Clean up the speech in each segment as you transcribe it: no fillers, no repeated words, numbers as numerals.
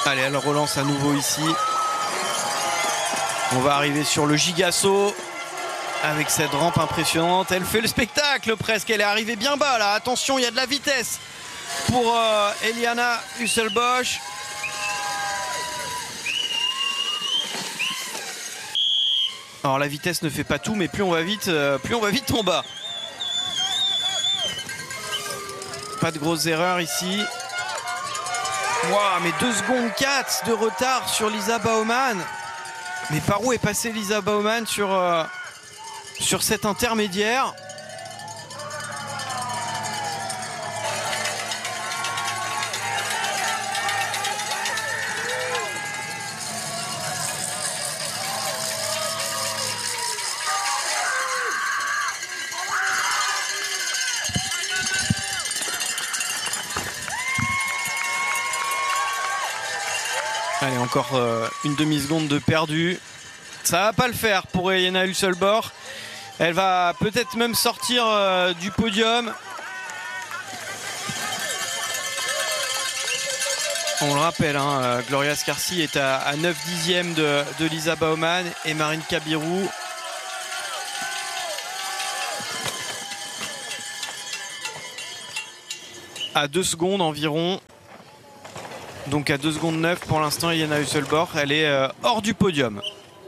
Allez, elle relance à nouveau ici. On va arriver sur le giga-saut avec cette rampe impressionnante. Elle fait le spectacle presque. Elle est arrivée bien bas là. Attention, il y a de la vitesse pour Eliana Husselbosch. Alors la vitesse ne fait pas tout, mais plus on va vite en bas. Pas de grosses erreurs ici. Waouh, mais 2 secondes 4 de retard sur Lisa Baumann. Mais par où est passée Lisa Baumann sur cet intermédiaire? Allez, encore une demi-seconde de perdu. Ça va pas le faire pour Eliana Husselbosch. Elle va peut-être même sortir du podium. On le rappelle, hein, Gloria Scarsi est à 9 dixièmes de Lisa Baumann et Marine Kabirou. À 2 secondes environ. Donc à 2 secondes 9 pour l'instant, Eliana Husselbosch, elle est hors du podium.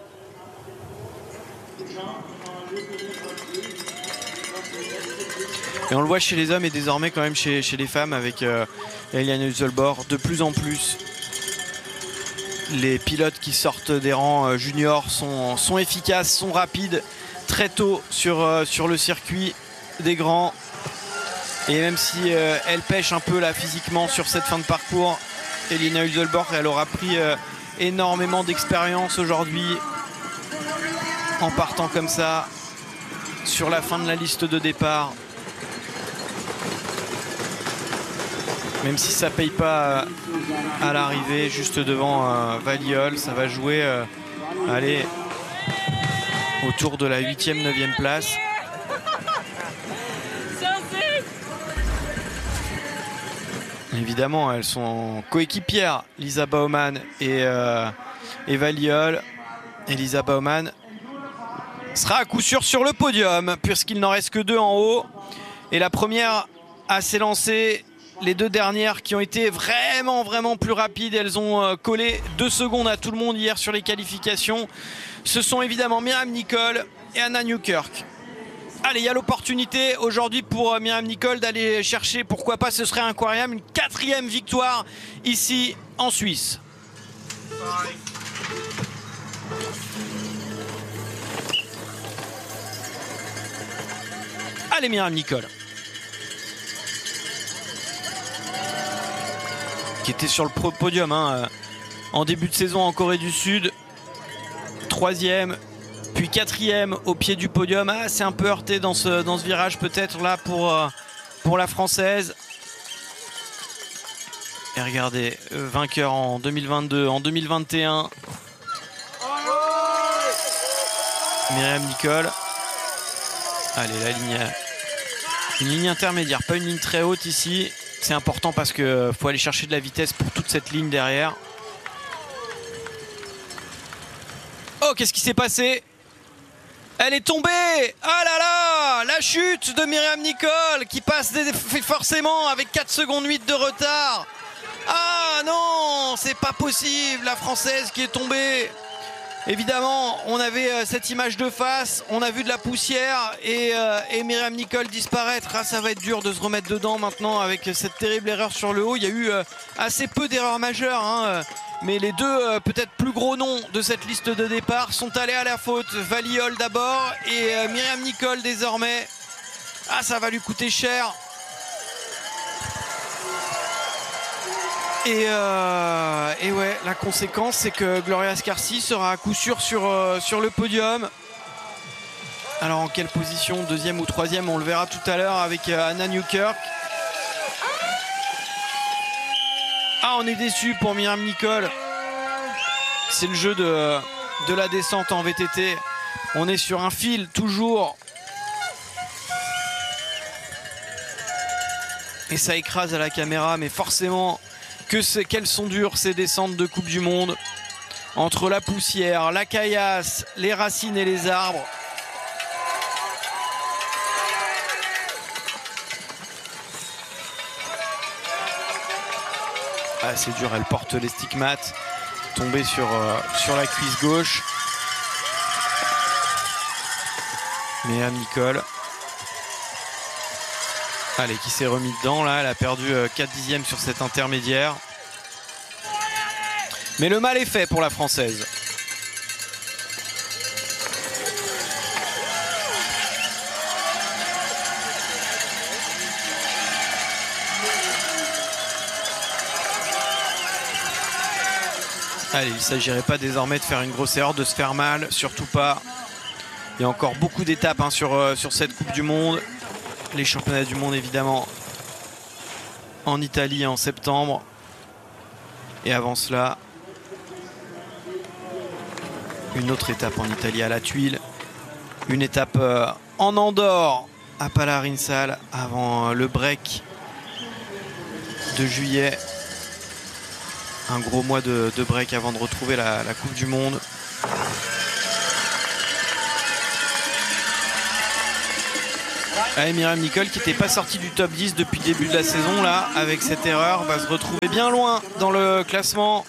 Et on le voit chez les hommes et désormais quand même chez les femmes avec Eliana Husselbosch. De plus en plus, les pilotes qui sortent des rangs juniors sont efficaces, sont rapides très tôt sur le circuit des grands. Et même si elle pêche un peu là physiquement sur cette fin de parcours, Eliana Husselbosch, elle aura pris énormément d'expérience aujourd'hui en partant comme ça sur la fin de la liste de départ. Même si ça paye pas à l'arrivée, juste devant Valiol, ça va jouer allez, autour de la 8e, 9e place. Évidemment, elles sont coéquipières, Lisa Baumann et Valiol. Et Lisa Baumann sera à coup sûr sur le podium, puisqu'il n'en reste que 2 en haut. Et la première à s'élancer, les 2 dernières qui ont été vraiment plus rapides. Elles ont collé 2 secondes à tout le monde hier sur les qualifications. Ce sont évidemment Myriam Nicol et Anna Newkirk. Allez, il y a l'opportunité aujourd'hui pour Myriam Nicol d'aller chercher, pourquoi pas, ce serait incroyable, une 4e victoire ici en Suisse. Allez, Myriam Nicol, qui était sur le podium en début de saison en Corée du Sud. 3e. Puis 4e au pied du podium. Ah, c'est un peu heurté dans ce virage peut-être là pour la Française. Et regardez, vainqueur en 2022, en 2021. Myriam Nicol. Allez, la ligne, une ligne intermédiaire, pas une ligne très haute ici. C'est important parce qu'il faut aller chercher de la vitesse pour toute cette ligne derrière. Oh, qu'est-ce qui s'est passé ? Elle est tombée! Ah là là! La chute de Myriam Nicol qui passe forcément avec 4 secondes 8 de retard. Ah non! C'est pas possible! La Française qui est tombée. Évidemment, on avait cette image de face, on a vu de la poussière et Myriam Nicol disparaître. Ah, ça va être dur de se remettre dedans maintenant avec cette terrible erreur sur le haut. Il y a eu assez peu d'erreurs majeures, hein. Mais les 2 peut-être plus gros noms de cette liste de départ sont allés à la faute. Valiol d'abord et Myriam Nicol désormais. Ah, ça va lui coûter cher. Et ouais, la conséquence c'est que Gloria Scarsi sera à coup sûr sur le podium. Alors en quelle position, 2e ou 3e, on le verra tout à l'heure avec Anna Newkirk. Ah, on est déçu pour Myriam Nicol. C'est le jeu de la descente en VTT. On est sur un fil toujours. Et ça écrase à la caméra, mais forcément Quelles sont dures ces descentes de Coupe du Monde. Entre la poussière, la caillasse, les racines et les arbres. Ah, c'est dur, elle porte les stigmates. Tombée sur la cuisse gauche. Myriam Nicole. Allez, qui s'est remis dedans là. Elle a perdu 4 dixièmes sur cet intermédiaire. Mais le mal est fait pour la Française. Allez, il ne s'agirait pas désormais de faire une grosse erreur, de se faire mal, surtout pas. Il y a encore beaucoup d'étapes hein, sur cette Coupe du Monde. Les championnats du monde évidemment en Italie en septembre. Et avant cela, une autre étape en Italie à la Tuile. Une étape en Andorre à Palarinsal avant le break de juillet. Un gros mois de break avant de retrouver la Coupe du Monde. Allez, Myriam Nicole qui n'était pas sortie du top 10 depuis le début de la saison là, avec cette erreur, va se retrouver bien loin dans le classement.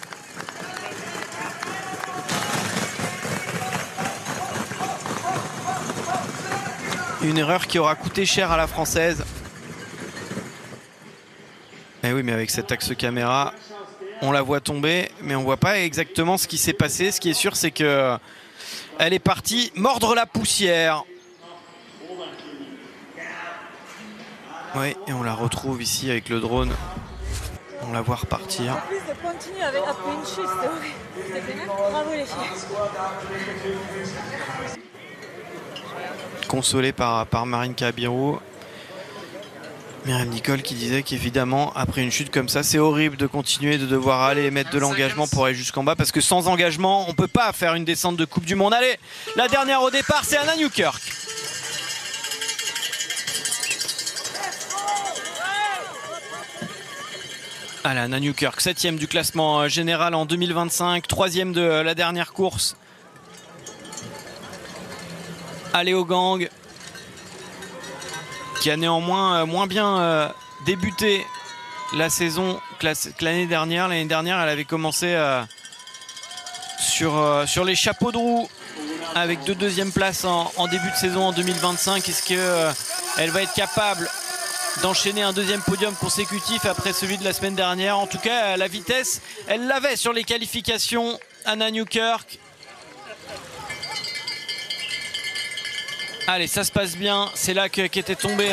Une erreur qui aura coûté cher à la Française. Et oui, mais avec cet axe caméra, on la voit tomber, mais on ne voit pas exactement ce qui s'est passé. Ce qui est sûr, c'est que elle est partie mordre la poussière. Oui, et on la retrouve ici avec le drone. On la voit repartir. En plus de continuer après une chute, c'était bravo les filles. Consolée par Marine Cabirou. Myriam Nicole qui disait qu'évidemment après une chute comme ça c'est horrible de continuer, de devoir aller mettre de l'engagement pour aller jusqu'en bas, parce que sans engagement on peut pas faire une descente de Coupe du Monde. Allez, la dernière au départ, c'est Anna Newkirk. Allez, Anna Newkirk, 7e du classement général en 2025, 3e de la dernière course. Allez au gang, qui a néanmoins moins bien débuté la saison que l'année dernière. L'année dernière, elle avait commencé sur les chapeaux de roue avec 2 deuxièmes places en début de saison en 2025. Est-ce qu'elle va être capable d'enchaîner un 2e podium consécutif après celui de la semaine dernière? En tout cas, la vitesse, elle l'avait sur les qualifications, Anna Newkirk. Allez, ça se passe bien. C'est là qu'était tombée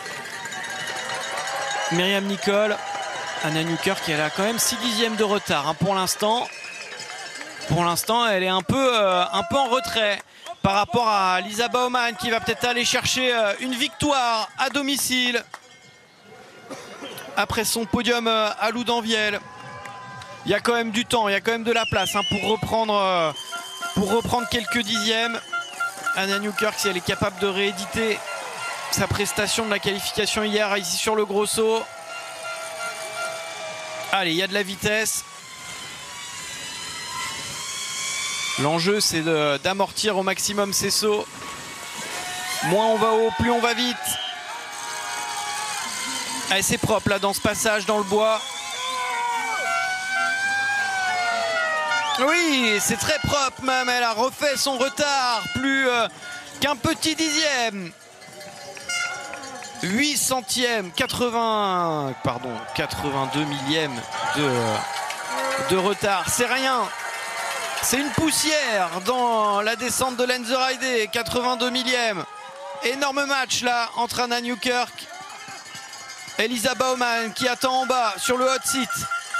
Myriam Nicole. Anna Newkirk, elle a quand même 6 dixièmes de retard hein, pour l'instant. Pour l'instant, elle est un peu en retrait par rapport à Lisa Baumann, qui va peut-être aller chercher une victoire à domicile après son podium à Loudanvielle. Il y a quand même du temps, il y a quand même de la place hein, pour reprendre quelques dixièmes. Anna Newkirk, si elle est capable de rééditer sa prestation de la qualification hier ici sur le gros saut. Allez, il y a de la vitesse. L'enjeu, c'est d'amortir au maximum ces sauts. Moins on va haut, plus on va vite. Allez, c'est propre là dans ce passage dans le bois. Oui, c'est très propre même, elle a refait son retard, plus qu'un petit dixième. 8 centièmes, 82 millièmes de retard, c'est rien. C'est une poussière dans la descente de Lenzerheide, 82 millièmes. Énorme match là entre Anna Newkirk et Lisa Baumann qui attend en bas sur le hot seat.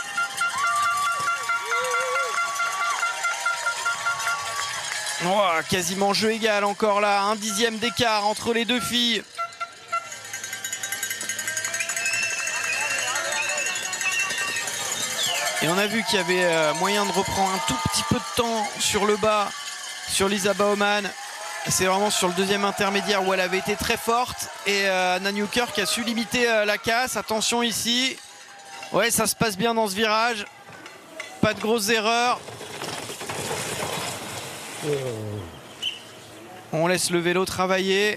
Oh, quasiment jeu égal encore là, 1 dixième d'écart entre les deux filles. Et on a vu qu'il y avait moyen de reprendre un tout petit peu de temps sur le bas, sur Lisa Baumann. C'est vraiment sur le 2e intermédiaire où elle avait été très forte. Et Anna Newkirk a su limiter la casse. Attention ici, Ouais, ça se passe bien dans ce virage. Pas de grosses erreurs. On laisse le vélo travailler.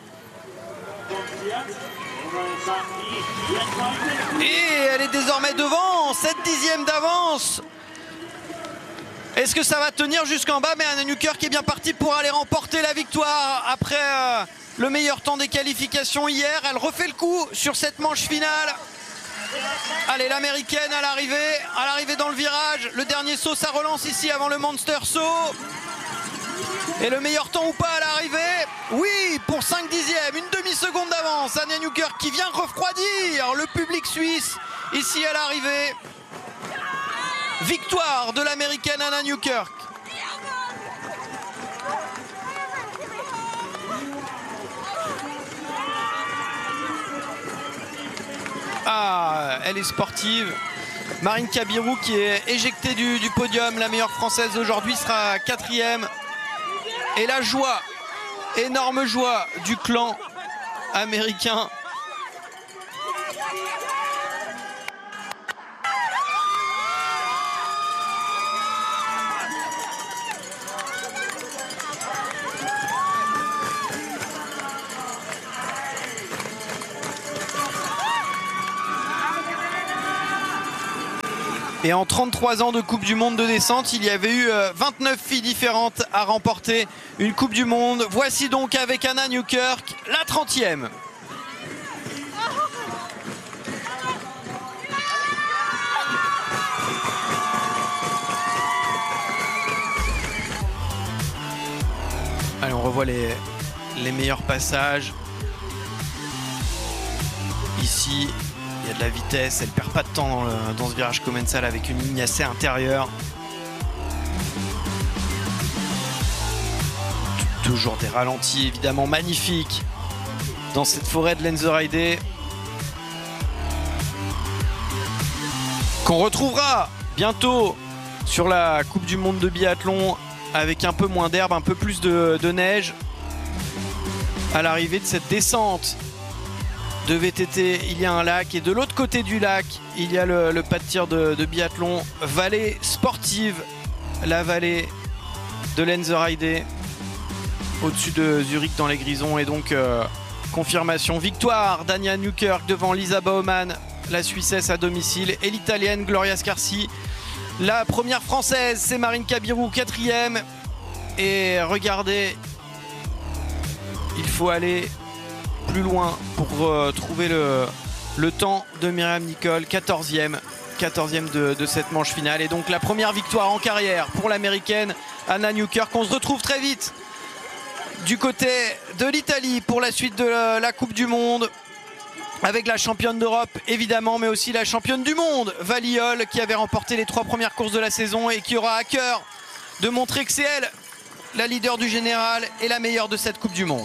Et elle est désormais devant, 7/10 d'avance. Est-ce que ça va tenir jusqu'en bas? Mais Anna Newkirk est bien partie pour aller remporter la victoire après le meilleur temps des qualifications hier. Elle refait le coup sur cette manche finale. Allez, l'américaine à l'arrivée dans le virage. Le dernier saut, ça relance ici avant le monster saut. Et le meilleur temps ou pas à l'arrivée? Oui, pour 5/10, une demi-seconde d'avance. Anna Newkirk qui vient refroidir le public suisse ici à l'arrivée. Victoire de l'américaine Anna Newkirk. Ah, elle est sportive. Marine Kabirou qui est éjectée du podium. La meilleure française aujourd'hui sera 4e. Et la joie, énorme joie du clan américain. Et en 33 ans de Coupe du Monde de descente, il y avait eu 29 filles différentes à remporter une Coupe du Monde. Voici donc avec Anna Newkirk la 30e. Allez, on revoit les meilleurs passages. Ici, il y a de la vitesse, elle perd pas de temps dans ce virage commensal avec une ligne assez intérieure. Toujours des ralentis évidemment magnifiques dans cette forêt de Lenzerheide. Qu'on retrouvera bientôt sur la Coupe du Monde de biathlon avec un peu moins d'herbe, un peu plus de neige. À l'arrivée de cette descente de VTT, il y a un lac et de l'autre côté du lac, il y a le pas de tir de biathlon. Vallée sportive, la vallée de Lenzerheide, au-dessus de Zurich dans les Grisons. Et donc, confirmation, victoire d'Anna Newkirk devant Lisa Baumann, la Suissesse à domicile, et l'Italienne Gloria Scarsi. La première Française, c'est Marine Kabirou, 4e. Et regardez, il faut aller plus loin pour trouver le temps de Myriam Nicol, 14e de cette manche finale. Et donc la première victoire en carrière pour l'américaine Anna Newkirk. On se retrouve très vite du côté de l'Italie pour la suite de la Coupe du Monde, avec la championne d'Europe évidemment, mais aussi la championne du monde Valiol, qui avait remporté les 3 premières courses de la saison et qui aura à cœur de montrer que c'est elle la leader du général et la meilleure de cette Coupe du Monde.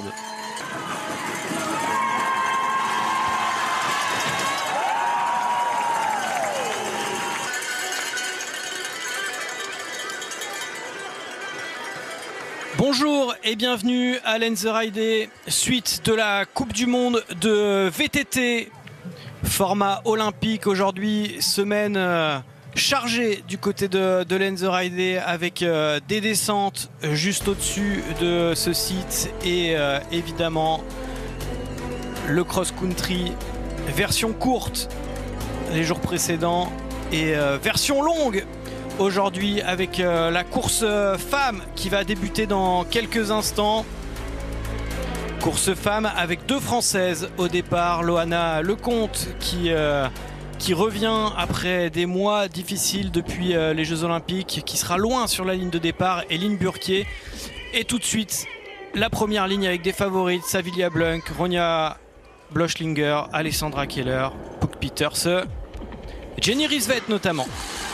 Bonjour et bienvenue à Lenzerheide, suite de la Coupe du Monde de VTT, format olympique aujourd'hui, semaine chargée du côté de Lenzerheide avec des descentes juste au-dessus de ce site et évidemment le cross-country version courte les jours précédents et version longue aujourd'hui avec la course femme qui va débuter dans quelques instants. Course femme avec 2 Françaises au départ. Loana Lecomte qui revient après des mois difficiles depuis les Jeux Olympiques, qui sera loin sur la ligne de départ, et Lynn Burquier. Et tout de suite, la première ligne avec des favorites, Savilia Blunk, Ronja Bloschlinger, Alessandra Keller, Puck Peters, Jenny Risvet notamment.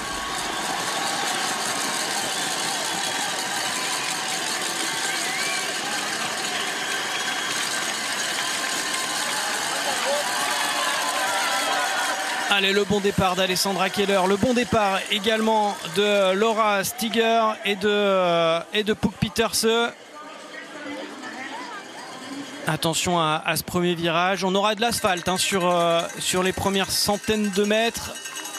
Allez, le bon départ d'Alessandra Keller, le bon départ également de Laura Stiger et de Puck Peters. Attention à ce premier virage, on aura de l'asphalte sur les premières centaines de mètres.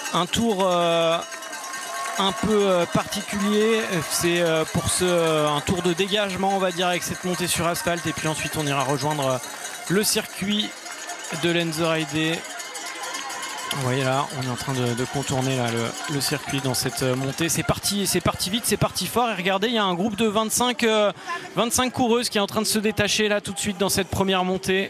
Un tour un peu particulier, c'est pour un tour de dégagement on va dire avec cette montée sur asphalte, et puis ensuite on ira rejoindre le circuit de Lenzerheide. Vous voyez là, on est en train de contourner là, le circuit dans cette montée. C'est parti vite, c'est parti fort. Et regardez, il y a un groupe de 25 coureuses qui est en train de se détacher là tout de suite dans cette première montée.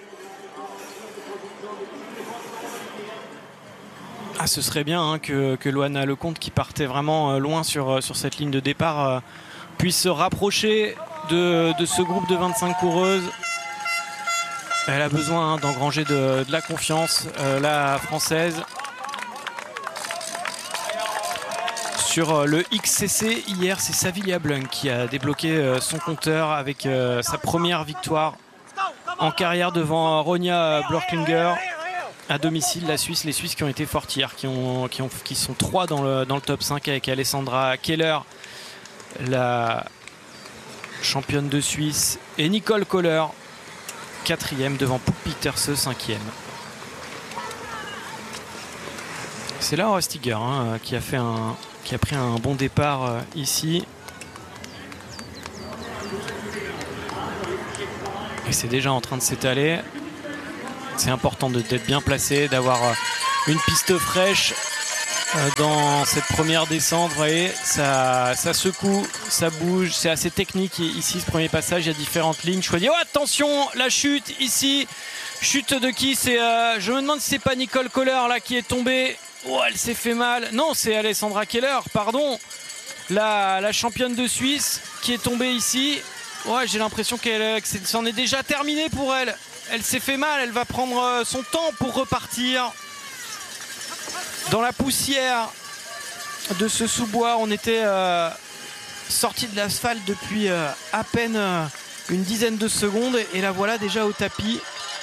Ah, ce serait bien hein, que Loana Lecomte, qui partait vraiment loin sur cette ligne de départ, puisse se rapprocher de ce groupe de 25 coureuses. Elle a besoin hein, d'engranger de la confiance, la française. Sur le XCC, hier, c'est Savilia Blunk qui a débloqué son compteur avec sa première victoire en carrière devant Ronja Blöcklinger à domicile. Les Suisses qui ont été fortes hier, qui sont 3 dans le top 5 avec Alessandra Keller, la championne de Suisse, et Nicole Kohler, 4e devant Pouk Pieterse, 5e. C'est Laura Stiger hein, qui a pris un bon départ ici. Et c'est déjà en train de s'étaler. C'est important d'être bien placé, d'avoir une piste fraîche dans cette première descente. Vous voyez, ça secoue, ça bouge, c'est assez technique ici ce premier passage. Il y a différentes lignes choisies. Oh, attention, la chute ici. Chute de qui? Je me demande si c'est pas Nicole Kohler là qui est tombée. Oh, elle s'est fait mal. Non, c'est Alessandra Keller, pardon. La championne de Suisse qui est tombée ici. Ouais, j'ai l'impression que c'en est déjà terminé pour elle. Elle s'est fait mal, elle va prendre son temps pour repartir. Dans la poussière de ce sous-bois, on était sorti de l'asphalte depuis à peine une dizaine de secondes. Et la voilà déjà au tapis.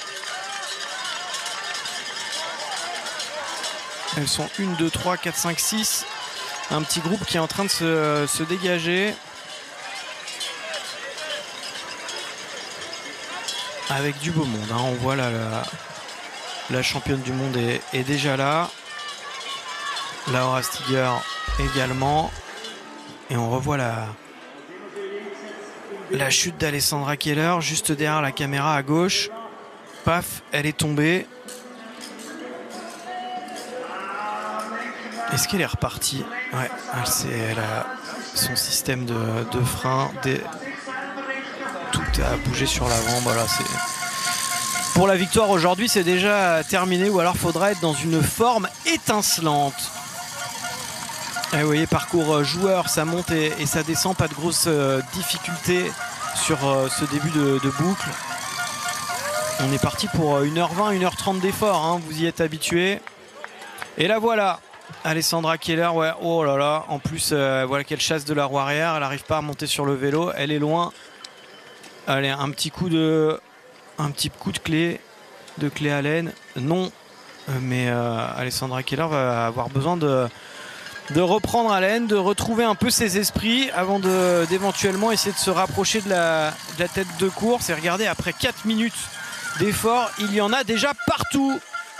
Elles sont 1, 2, 3, 4, 5, 6. Un petit groupe qui est en train de se dégager. Avec du beau monde. Hein. On voit là la championne du monde est déjà là. Laura Stiger également. Et on revoit la chute d'Alessandra Keller juste derrière la caméra à gauche. Paf, elle est tombée. Est-ce qu'elle est repartie? Ouais, elle a son système de frein. Tout a bougé sur l'avant. Voilà, pour la victoire aujourd'hui, c'est déjà terminé, ou alors faudra être dans une forme étincelante. Et vous voyez, parcours joueur, ça monte et ça descend, pas de grosses difficultés sur ce début de boucle. On est parti pour 1h20, 1h30 d'effort, hein, vous y êtes habitués. Et là voilà, Alessandra Keller, ouais, oh là là, en plus voilà qu'elle chasse de la roue arrière, elle n'arrive pas à monter sur le vélo, elle est loin. Allez, un petit coup de clé à laine, non, mais Alessandra Keller va avoir besoin de reprendre haleine, de retrouver un peu ses esprits avant d'éventuellement essayer de se rapprocher de la tête de course. Et regardez, après 4 minutes d'effort, il y en a déjà partout.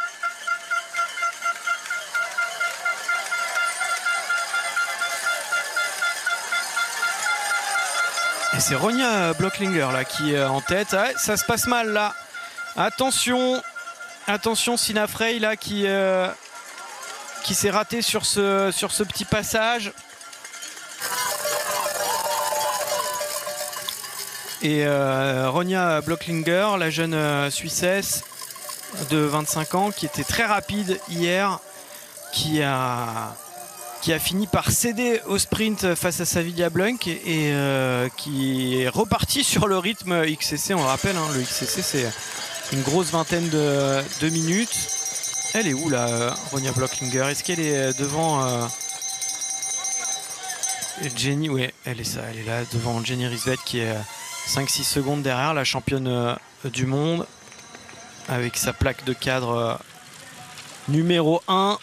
Et c'est Ronja Blöcklinger là qui est en tête. Ouais, ça se passe mal là. Attention Sina Frey là qui s'est raté sur ce petit passage. Et Ronja Blöcklinger, la jeune Suissesse de 25 ans qui était très rapide hier, qui a fini par céder au sprint face à Savilia Blunk et qui est reparti sur le rythme XCC. On le rappelle, hein, le XCC c'est une grosse vingtaine de minutes. Elle est où là, Ronja Blöcklinger? Est-ce qu'elle est devant Jenny? Oui, elle est là devant Jenny Rissved qui est 5-6 secondes derrière, la championne du monde, avec sa plaque de cadre numéro 1.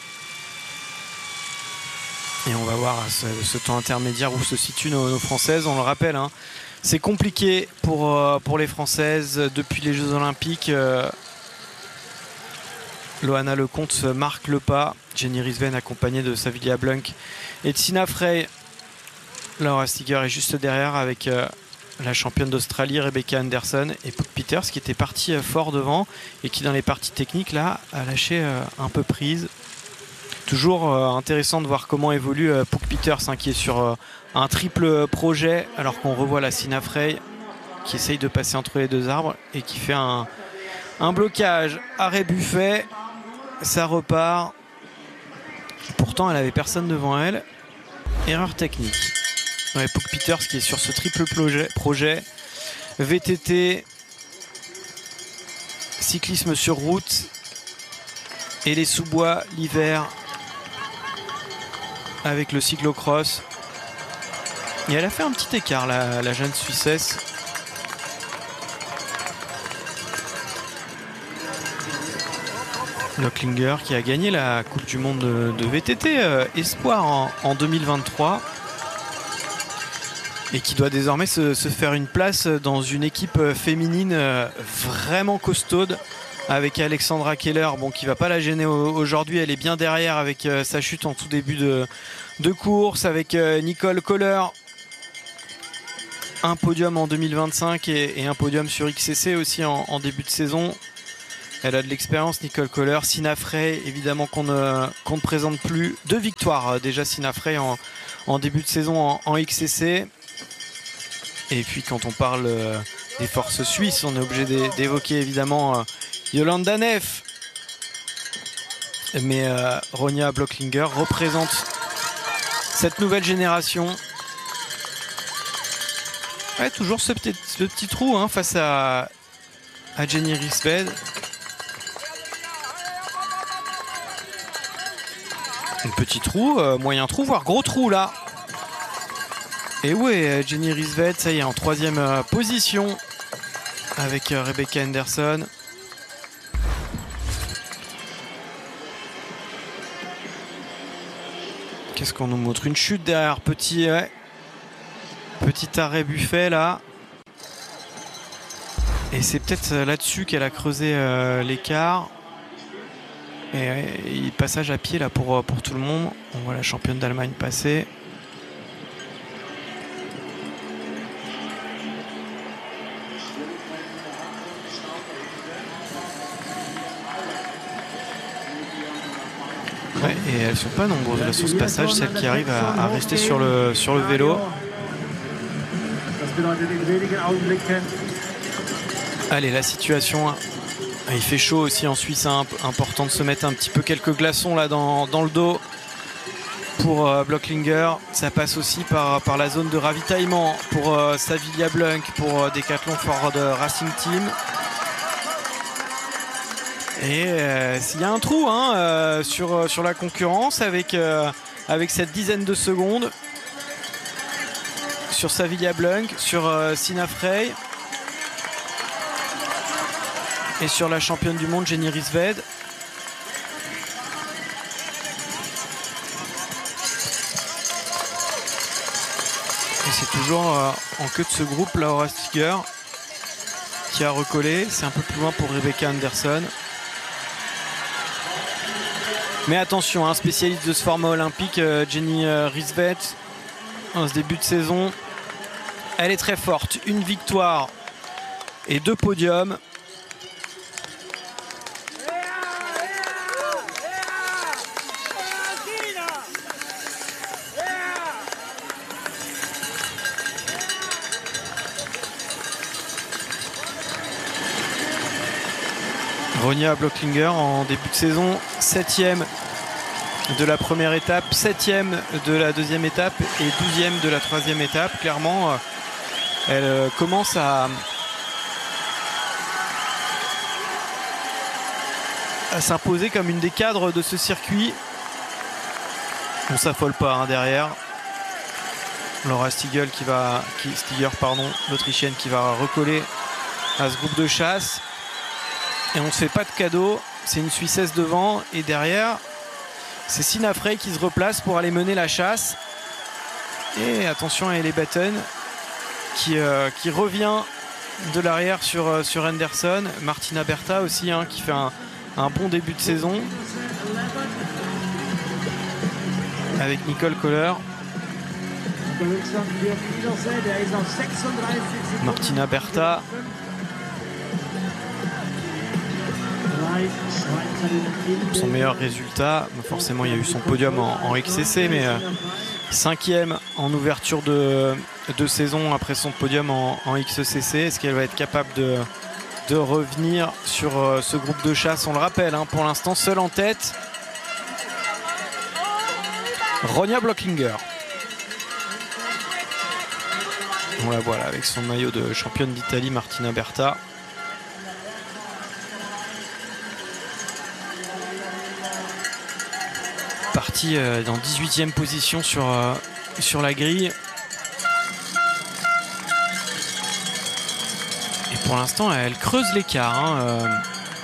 Et on va voir ce temps intermédiaire où se situent nos Françaises. On le rappelle, hein, c'est compliqué pour les Françaises depuis les Jeux Olympiques. Loana Lecomte marque le pas. Jenny Risven accompagnée de Savilia Blunk et de Sina Frey. Laura Stiger est juste derrière avec la championne d'Australie Rebecca Anderson et Puck Peters qui était parti fort devant et qui dans les parties techniques là a lâché un peu prise. Toujours intéressant de voir comment évolue Puck Peters qui est sur un triple projet alors qu'on revoit la Sina Frey qui essaye de passer entre les deux arbres et qui fait un blocage. Arrêt buffet, ça repart. Pourtant elle avait personne devant elle. Erreur technique. Ouais, Puck Peters qui est sur ce triple projet. VTT, cyclisme sur route et les sous-bois l'hiver avec le cyclocross. Et elle a fait un petit écart la jeune Suissesse. Blocklinger qui a gagné la Coupe du Monde de VTT Espoir en 2023. Et qui doit désormais se faire une place dans une équipe féminine vraiment costaude avec Alexandra Keller, bon, qui va pas la gêner aujourd'hui. Elle est bien derrière avec sa chute en tout début de course, avec Nicole Kohler. Un podium en 2025 et un podium sur XCC aussi en début de saison. Elle a de l'expérience, Nicole Kohler. Sina Frey, évidemment qu'on ne présente plus. 2 victoires déjà Sina Frey en début de saison en XCC. Et puis quand on parle des forces suisses, on est obligé d'évoquer évidemment Yolanda Neff. Mais Ronja Blocklinger représente cette nouvelle génération. Ouais, toujours ce petit trou face à Jenny Risved. Un petit trou, moyen trou, voire gros trou là. Et ouais, Jenny Risved, ça y est, en 3e position avec Rebecca Anderson. Qu'est-ce qu'on nous montre? Une chute derrière, petit arrêt buffet là. Et c'est peut-être là-dessus qu'elle a creusé l'écart. Et passage à pied là pour tout le monde. On voit la championne d'Allemagne passer. Ouais, et elles sont pas nombreuses là sur ce passage, celles qui arrivent à rester sur le vélo. Allez, la situation. Il fait chaud aussi en Suisse, important de se mettre un petit peu quelques glaçons là dans le dos pour Blocklinger. Ça passe aussi par la zone de ravitaillement pour Savilia Blunk, pour Decathlon Ford Racing Team. Et s'il y a un trou sur la concurrence avec cette dizaine de secondes sur Savilia Blunk, sur Sina Frey et sur la championne du monde Jenny Risved. Et c'est toujours en queue de ce groupe Laura Stiger qui a recollé. C'est un peu plus loin pour Rebecca Anderson. Mais attention, spécialiste de ce format olympique, Jenny Risved, en ce début de saison, elle est très forte. 1 victoire et 2 podiums. Ronja Blocklinger en début de saison, 7e de la première étape, 7e de la deuxième étape et 12e de la troisième étape. Clairement, elle commence à s'imposer comme une des cadres de ce circuit. On s'affole pas derrière. Laura Stiger l'Autrichienne qui va recoller à ce groupe de chasse. Et on ne se fait pas de cadeau, c'est une Suissesse devant et derrière c'est Sina Frey qui se replace pour aller mener la chasse. Et attention à Ellie Batten qui revient de l'arrière sur Anderson. Martina Berta aussi qui fait un bon début de saison avec Nicole Kohler. Martina Bertha. Son meilleur résultat, forcément il y a eu son podium en XCC, mais 5e en ouverture de saison après son podium en XCC. Est-ce qu'elle va être capable de revenir sur ce groupe de chasse? On le rappelle, hein, pour l'instant seule en tête Ronja Blöcklinger. On la voit là avec son maillot de championne d'Italie, Martina Bertha. Partie dans 18e position sur la grille. Et pour l'instant, elle creuse l'écart. Hein.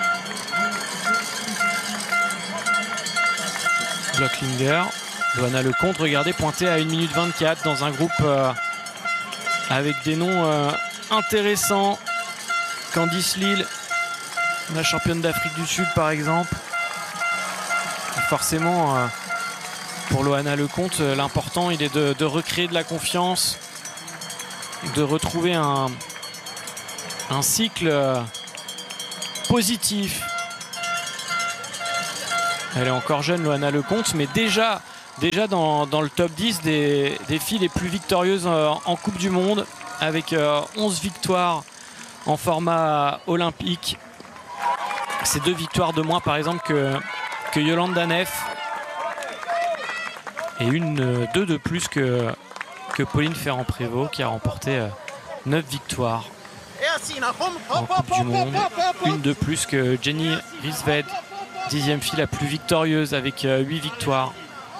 Blöcklinger. Loana Lecomte, regardez, pointé à 1 minute 24 dans un groupe avec des noms intéressants. Candice Lille, la championne d'Afrique du Sud par exemple. Et forcément, pour Loana Lecomte, l'important il est de recréer de la confiance, de retrouver un cycle positif. Elle est encore jeune, Loana Lecomte, mais déjà dans le top 10 des filles les plus victorieuses en Coupe du Monde, avec 11 victoires en format olympique. C'est 2 victoires de moins par exemple que Yolanda Neff, et 2 de plus que Pauline Ferrand-Prévot, qui a remporté 9 victoires en Coupe du Monde. 1 de plus que Jenny Rissved, 10e fille la plus victorieuse avec 8 victoires.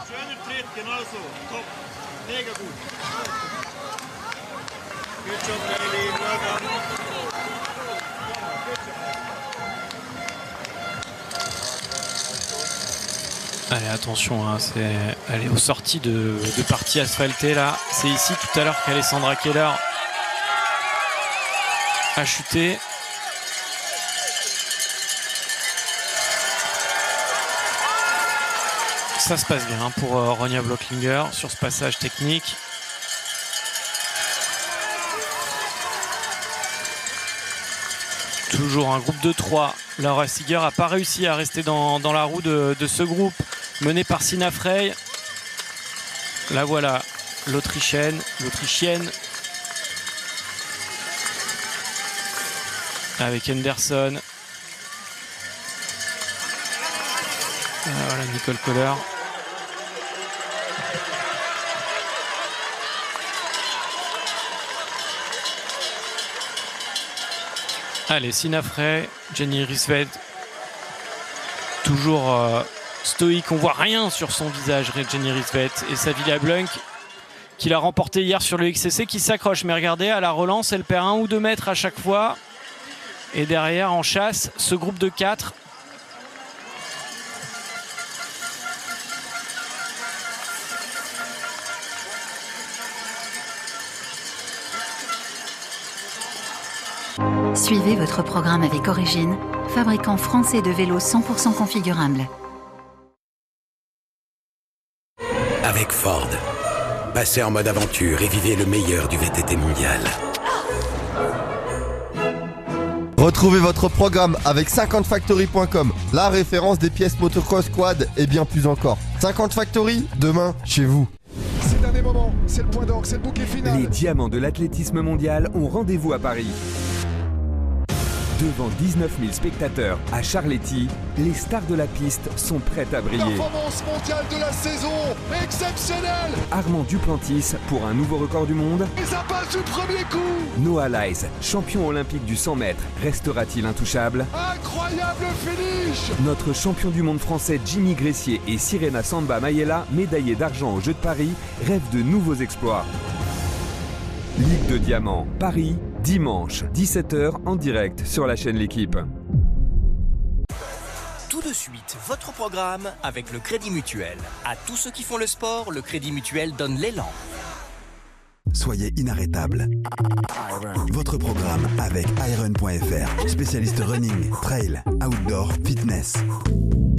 Allez, attention, hein, elle est aux sorties de partie asphaltée là. C'est ici tout à l'heure qu'Alessandra Keller a chuté. Ça se passe bien pour Ronja Blöcklinger sur ce passage technique. Toujours un groupe de 3. Laura Sieger n'a pas réussi à rester dans la roue de ce groupe mené par Sina Frey. La voilà, l'Autrichienne. Avec Henderson. Voilà Nicole Kohler. Allez, Sina Frey, Jenny Rissved, toujours stoïque, on voit rien sur son visage, Jenny Rissved, et Savilla Blunk qui l'a remporté hier sur le XCC, qui s'accroche, mais regardez, à la relance elle perd 1 ou 2 mètres à chaque fois, et derrière en chasse ce groupe de 4. Suivez votre programme avec Origine, fabricant français de vélos 100% configurables. Avec Ford, passez en mode aventure et vivez le meilleur du VTT mondial. Retrouvez votre programme avec 50factory.com, la référence des pièces motocross, quad et bien plus encore. 50 Factory, demain, chez vous. C'est le dernier moment, c'est le point d'orgue, c'est le bouquet final. Les diamants de l'athlétisme mondial ont rendez-vous à Paris. Devant 19 000 spectateurs à Charletti, les stars de la piste sont prêtes à briller. Performance mondiale de la saison, exceptionnelle. Armand Duplantis pour un nouveau record du monde. Et ça passe du premier coup. Noah Lyles, champion olympique du 100 mètres, restera-t-il intouchable? Incroyable finish. Notre champion du monde français Jimmy Gressier et Sirena Samba Mayela, médaillés d'argent aux Jeux de Paris, rêvent de nouveaux exploits. Ligue de Diamants, Paris, dimanche, 17h en direct sur la chaîne L'Équipe. Tout de suite, votre programme avec le Crédit Mutuel. À tous ceux qui font le sport, le Crédit Mutuel donne l'élan. soyez inarrêtable. Votre programme avec iRun.fr, spécialiste running, trail, outdoor, fitness.